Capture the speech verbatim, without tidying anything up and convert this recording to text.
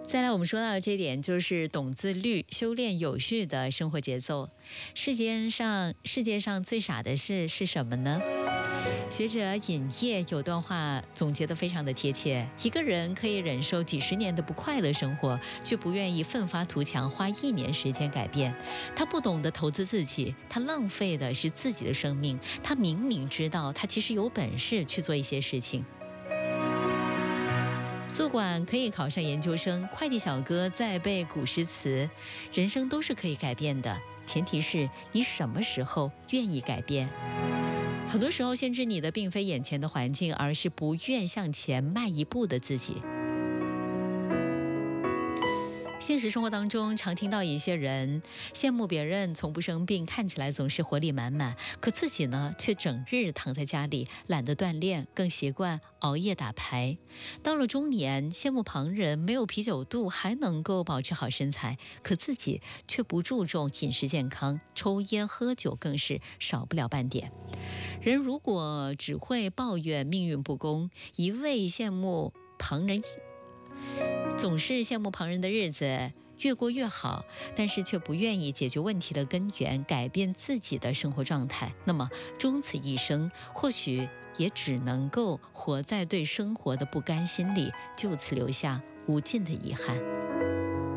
再来，我们说到的这一点就是懂自律，修炼有序的生活节奏。世界上世界上最傻的事是什么呢？学者尹烨有段话总结得非常的贴切：一个人可以忍受几十年的不快乐生活，却不愿意奋发图强，花一年时间改变。他不懂得投资自己，他浪费的是自己的生命。他明明知道他其实有本事去做一些事情。宿管可以考上研究生，快递小哥在背古诗词，人生都是可以改变的，前提是你什么时候愿意改变。很多时候限制你的并非眼前的环境，而是不愿向前迈一步的自己。现实生活当中，常听到一些人羡慕别人从不生病，看起来总是活力满满，可自己呢，却整日躺在家里，懒得锻炼，更习惯熬夜打牌。到了中年，羡慕旁人没有啤酒肚还能够保持好身材，可自己却不注重饮食健康，抽烟喝酒更是少不了半点。人如果只会抱怨命运不公，一味羡慕旁人，总是羡慕旁人的日子越过越好，但是却不愿意解决问题的根源，改变自己的生活状态，那么终此一生，或许也只能够活在对生活的不甘心里，就此留下无尽的遗憾。